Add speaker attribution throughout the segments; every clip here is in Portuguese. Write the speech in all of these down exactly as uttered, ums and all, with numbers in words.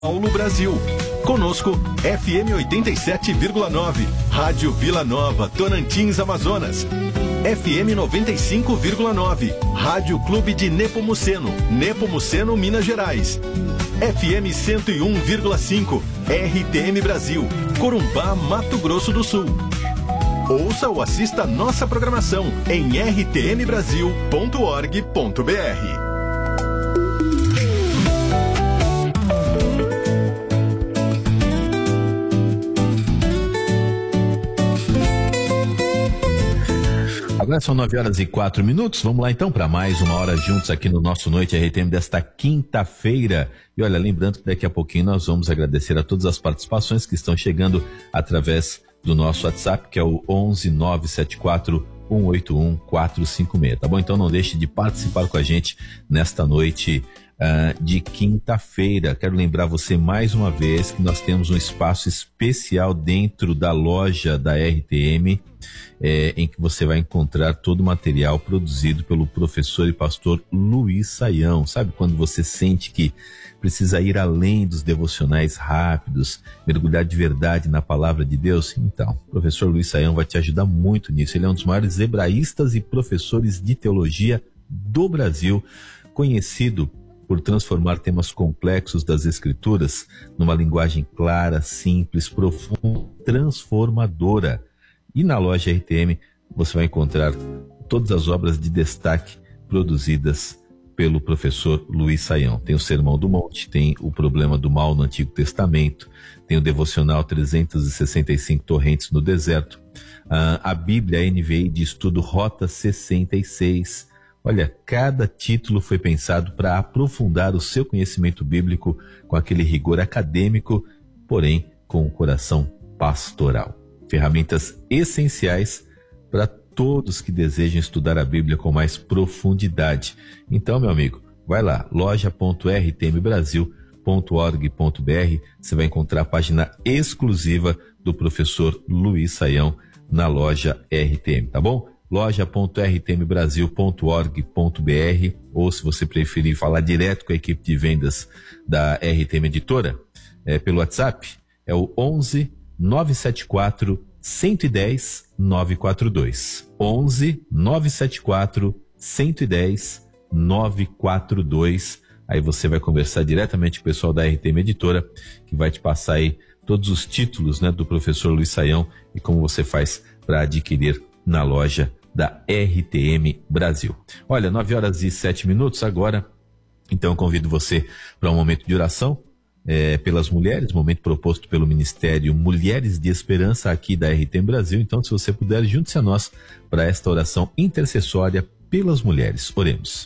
Speaker 1: Paulo, Brasil. Conosco, F M oitenta e sete vírgula nove, Rádio Vila Nova, Tocantins, Amazonas. F M noventa e cinco vírgula nove, Rádio Clube de Nepomuceno, Nepomuceno, Minas Gerais. F M cento e um vírgula cinco, R T M Brasil, Corumbá, Mato Grosso do Sul. Ouça ou assista nossa programação em r t m brasil ponto org ponto b r.
Speaker 2: Agora são nove horas e quatro minutos. Vamos lá então para mais uma hora juntos aqui no nosso Noite R T M desta quinta-feira. E olha, lembrando que daqui a pouquinho nós vamos agradecer a todas as participações que estão chegando através do nosso WhatsApp, que é o onze nove sete quatro um oito um quatro cinco seis, tá bom? Então não deixe de participar com a gente nesta noite uh, de quinta-feira. Quero lembrar você mais uma vez que nós temos um espaço especial dentro da loja da R T M, É, em que você vai encontrar todo o material produzido pelo professor e pastor Luiz Saião. Sabe quando você sente que precisa ir além dos devocionais rápidos, mergulhar de verdade na palavra de Deus? Então, o professor Luiz Saião vai te ajudar muito nisso. Ele é um dos maiores hebraístas e professores de teologia do Brasil, conhecido por transformar temas complexos das Escrituras numa linguagem clara, simples, profunda, transformadora. E na loja R T M você vai encontrar todas as obras de destaque produzidas pelo professor Luiz Saião. Tem o Sermão do Monte, tem o Problema do Mal no Antigo Testamento, tem o Devocional trezentas e sessenta e cinco Torrentes no Deserto, ah, a Bíblia N V I de Estudo Rota sessenta e seis. Olha, cada título foi pensado para aprofundar o seu conhecimento bíblico com aquele rigor acadêmico, porém com o coração pastoral. Ferramentas essenciais para todos que desejam estudar a Bíblia com mais profundidade. Então, meu amigo, vai lá, loja ponto r t m brasil ponto org ponto b r, você vai encontrar a página exclusiva do professor Luiz Saião na loja R T M, tá bom? loja ponto r t m brasil ponto org ponto b r, ou se você preferir falar direto com a equipe de vendas da R T M Editora, é, pelo WhatsApp, é o onze nove sete quatro um um zero nove quatro dois. onze nove sete quatro um um zero nove quatro dois. Aí você vai conversar diretamente com o pessoal da R T M Editora, que vai te passar aí todos os títulos, né, do professor Luiz Saião e como você faz para adquirir na loja da R T M Brasil. Olha, nove horas e sete minutos agora. Então eu convido você para um momento de oração É, pelas mulheres, momento proposto pelo Ministério Mulheres de Esperança aqui da R T M Brasil. Então, se você puder, junte-se a nós para esta oração intercessória pelas mulheres. Oremos.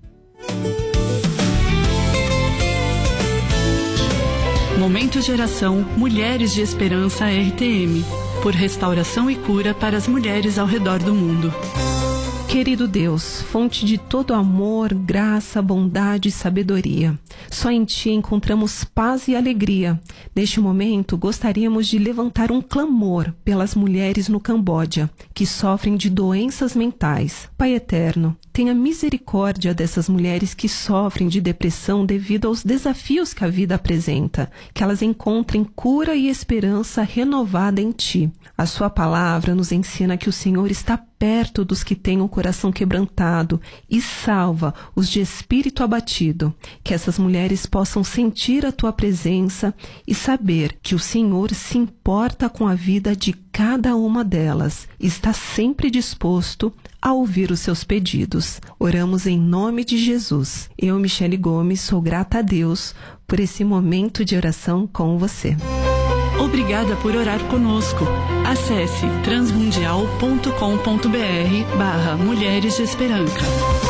Speaker 3: Momento de oração Mulheres de Esperança R T M, por restauração e cura para as mulheres ao redor do mundo.
Speaker 4: Querido Deus, fonte de todo amor, graça, bondade e sabedoria, só em Ti encontramos paz e alegria. Neste momento, gostaríamos de levantar um clamor pelas mulheres no Camboja, que sofrem de doenças mentais. Pai eterno, tenha misericórdia dessas mulheres que sofrem de depressão devido aos desafios que a vida apresenta, que elas encontrem cura e esperança renovada em Ti. A Sua palavra nos ensina que o Senhor está perto dos que têm o coração quebrantado e salva os de espírito abatido. Que essas mulheres possam sentir a Tua presença e saber que o Senhor se importa com a vida de cada uma delas e está sempre disposto a ouvir os seus pedidos. Oramos em nome de Jesus. Eu, Michele Gomes, sou grata a Deus por esse momento de oração com você.
Speaker 3: Obrigada por orar conosco. Acesse transmundial ponto com ponto b r barra Mulheres de Esperança.